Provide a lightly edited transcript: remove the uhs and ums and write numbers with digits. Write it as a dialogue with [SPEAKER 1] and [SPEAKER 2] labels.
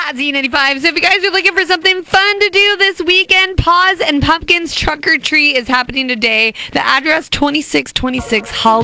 [SPEAKER 1] Z95. So if you guys are looking for something fun to do this weekend, Paws and Pumpkins Truck or Treat is happening today. The address 2626 Holly